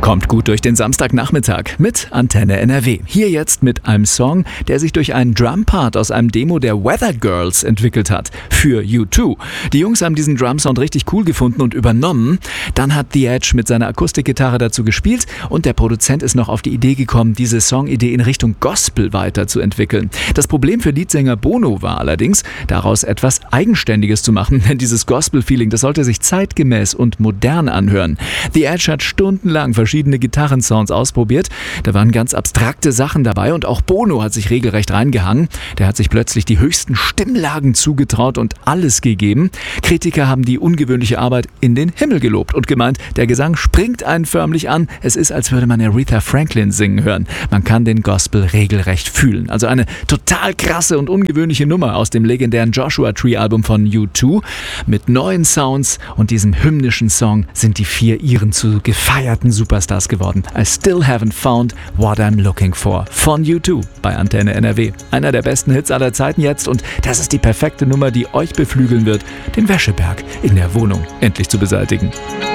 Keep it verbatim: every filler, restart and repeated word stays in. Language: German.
Kommt gut durch den Samstagnachmittag mit Antenne N R W. Hier jetzt mit einem Song, der sich durch einen Drumpart aus einem Demo der Weather Girls entwickelt hat. Für U zwei. Die Jungs haben diesen Drumsound richtig cool gefunden und übernommen. Dann hat The Edge mit seiner Akustikgitarre dazu gespielt und der Produzent ist noch auf die Idee gekommen, diese Songidee in Richtung Gospel weiterzuentwickeln. Das Problem für Leadsänger Bono war allerdings, daraus etwas Eigenständiges zu machen, denn dieses Gospel-Feeling, das sollte sich zeitgemäß und modern anhören. The Edge hat stundenlang verschiedene Gitarrensounds ausprobiert. Da waren ganz abstrakte Sachen dabei und auch Bono hat sich regelrecht reingehangen. Der hat sich plötzlich die höchsten Stimmlagen zugetraut und alles gegeben. Kritiker haben die ungewöhnliche Arbeit in den Himmel gelobt und gemeint, der Gesang springt einen förmlich an. Es ist, als würde man Aretha Franklin singen hören. Man kann den Gospel regelrecht fühlen. Also eine total krasse und ungewöhnliche Nummer aus dem legendären Joshua Tree Album von U zwei. Mit neuen Sounds und diesem hymnischen Song sind die vier Iren zu gefeierten Superstars geworden. I still haven't found what I'm looking for. Von U zwei bei Antenne N R W. Einer der besten Hits aller Zeiten jetzt und das ist die perfekte Nummer, die euch beflügeln wird, den Wäscheberg in der Wohnung endlich zu beseitigen.